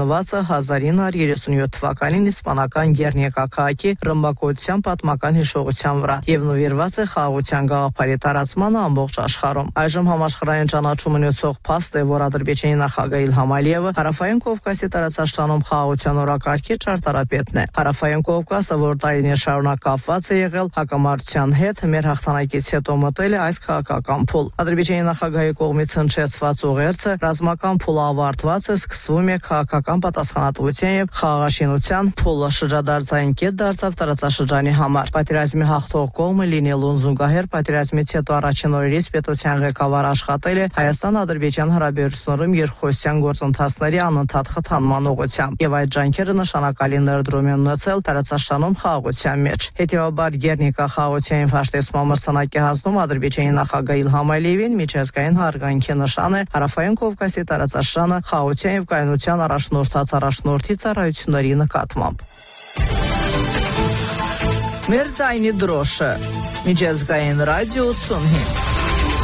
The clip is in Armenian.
ծնված է 1937 թվականին իսպանական Գերնիկա քաղաքի ռմբակոծության պատմական հիշողության վրա եւ նվիրված է խաղաղության գաղափարի տարածմանը ամբողջ աշխարհում։ Այժմ համաշխարհային ճանաչում ունեցող փաստ է, որ Ադրբեջանի նախագահ Իլհամ Ալիևը Հարավային Կովկասի տարածաշրջանում խաղաղության օրակարգի ճարտարապետն է։ Հարավային Կովկասը, որ տարիներ շարունակ կապված է եղել հակամարտության հետ, մեր հաղթանակից հետո մտել է այս քաղաքական փուլ։ Ադրբեջանի նախագահի կողմից հնչեցված ուղերձը ռազմական փուլը ավարտված է, սկսվում է քաղաքական պատասխանատվության եւ խաղաղաշինության փուլը, շրջադարձային կետ դարձավ տարածաշրջանի համար։ Պատերազմի հաղթող կողմը լինելուն զուգահեռ պատերազմից հետո առաջին օրերից պետության ղեկավար աշխատել է Հայաստան-Ադրբեջան հարաբերություններում երկխոսության գործընթացների անընդհատ խթանման ուղղությամբ եւ այդ ջանքերը նշանակալի ներդրում են ունեցել տարածաշրջանում խաղաղության մեջ։ Հետևաբար Գերնիկա խաղաղության հաշտեցման մրցանակի հանձնում Ադրբեջանի նախագահ Իլհամ Ալիևին միջազգային հարգանքի նշան է Հարավային Կովկասի տարածաշրջանը խաղաղության եւ կայունության առաջնորդի ծառայությունների նկատմամբ։ Մեր ձայնի դրոշը միջազգային ռադիո 85